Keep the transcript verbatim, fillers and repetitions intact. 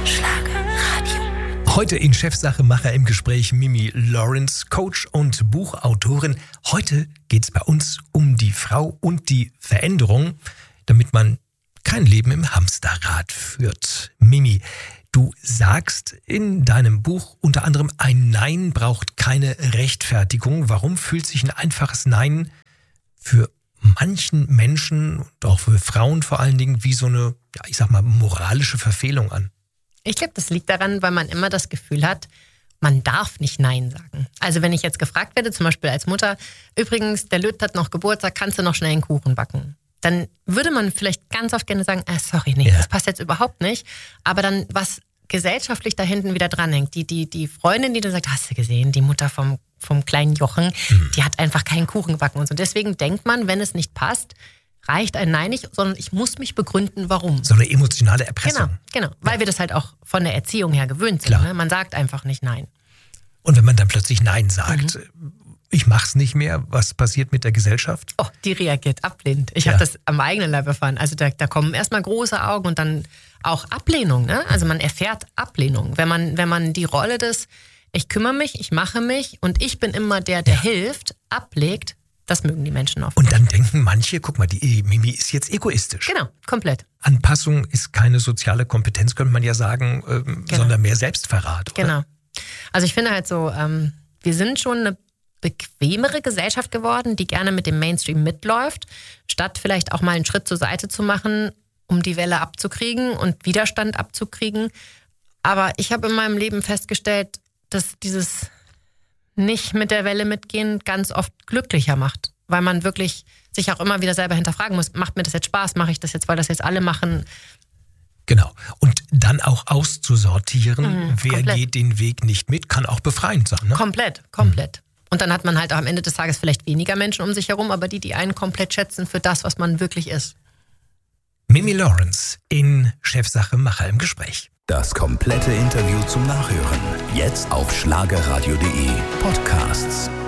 Schlagerradio. Heute in Chefsache Macher im Gespräch Mimi Lawrence, Coach und Buchautorin. Heute geht es bei uns um die Frau und die Veränderung, damit man kein Leben im Hamsterrad führt. Mimi, du sagst in deinem Buch unter anderem, ein Nein braucht keine Rechtfertigung. Warum fühlt sich ein einfaches Nein für manchen Menschen und auch für Frauen vor allen Dingen wie so eine, ja, ich sag mal, moralische Verfehlung an? Ich glaube, das liegt daran, weil man immer das Gefühl hat, man darf nicht Nein sagen. Also wenn ich jetzt gefragt werde, zum Beispiel als Mutter, übrigens, der Lütt hat noch Geburtstag, kannst du noch schnell einen Kuchen backen? Dann würde man vielleicht ganz oft gerne sagen, äh, sorry, nee, ja. das passt jetzt überhaupt nicht. Aber dann, was gesellschaftlich da hinten wieder dranhängt, die, die, die Freundin, die dann sagt, hast du gesehen, die Mutter vom, vom kleinen Jochen, mhm. die hat einfach keinen Kuchen gebacken und so. Deswegen denkt man, wenn es nicht passt, reicht ein Nein nicht, sondern ich muss mich begründen, warum. So eine emotionale Erpressung. Genau, genau, weil ja. wir das halt auch von der Erziehung her gewöhnt sind. Ne? Man sagt einfach nicht Nein. Und wenn man dann plötzlich Nein sagt, mhm. ich mach's nicht mehr, was passiert mit der Gesellschaft? Oh, die reagiert ablehnend. Ich ja. habe das am eigenen Leib erfahren. Also da, da kommen erstmal große Augen und dann auch Ablehnung. Ne? Also man erfährt Ablehnung. Wenn man, wenn man die Rolle des, ich kümmere mich, ich mache mich und ich bin immer der, der ja. hilft, ablegt, das mögen die Menschen oft. Und dann denken manche, guck mal, die Mimi ist jetzt egoistisch. Genau, komplett. Anpassung ist keine soziale Kompetenz, könnte man ja sagen, ähm, genau. sondern mehr Selbstverrat. Oder? Genau. Also ich finde halt so, ähm, wir sind schon eine bequemere Gesellschaft geworden, die gerne mit dem Mainstream mitläuft, statt vielleicht auch mal einen Schritt zur Seite zu machen, um die Welle abzukriegen und Widerstand abzukriegen. Aber ich habe in meinem Leben festgestellt, dass dieses nicht mit der Welle mitgehen ganz oft glücklicher macht, weil man wirklich sich auch immer wieder selber hinterfragen muss, macht mir das jetzt Spaß, mache ich das jetzt, weil das jetzt alle machen? Genau. Und dann auch auszusortieren, Mhm, wer komplett. geht den Weg nicht mit, kann auch befreiend sein. Ne? Komplett, komplett. Mhm. Und dann hat man halt auch am Ende des Tages vielleicht weniger Menschen um sich herum, aber die, die einen komplett schätzen für das, was man wirklich ist. Mimi Lawrence in Chefsache Macher im Gespräch. Das komplette Interview zum Nachhören. Jetzt auf schlagerradio punkt de Podcasts.